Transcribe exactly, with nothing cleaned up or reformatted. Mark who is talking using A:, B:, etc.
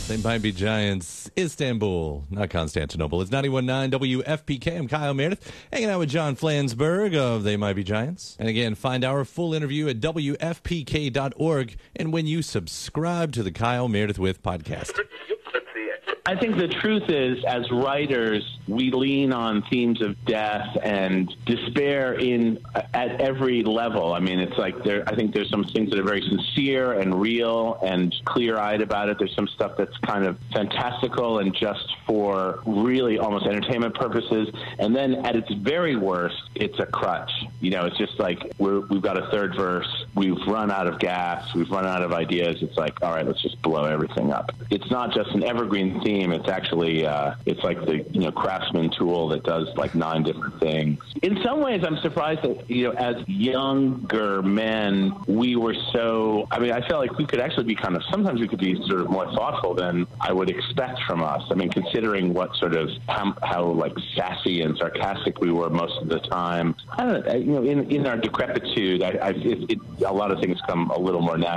A: They might be Giants, Istanbul, not Constantinople. It's ninety-one point nine W F P K. I'm Kyle Meredith, hanging out with John Flansburgh of They Might Be Giants. And again, find our full interview at W F P K dot org and when you subscribe to the Kyle Meredith With podcast.
B: I think the truth is, as writers, we lean on themes of death and despair in at every level. I mean, it's like there. I think there's some things that are very sincere and real and clear-eyed about it. There's some stuff that's kind of fantastical and just for really almost entertainment purposes. And then at its very worst, it's a crutch. You know, it's just like we're, we've got a third verse. We've run out of gas. We've run out of ideas. It's like, all right, let's just blow everything up. It's not just an evergreen theme. It's actually, uh, it's like the, you know, Craftsman tool that does like nine different things. In some ways, I'm surprised that, you know, as younger men, we were so, I mean, I felt like we could actually be kind of, sometimes we could be sort of more thoughtful than I would expect from us. I mean, considering what sort of, how, how like sassy and sarcastic we were most of the time. I don't know, you know, in, in our decrepitude, I, I, it, it, a lot of things come a little more naturally.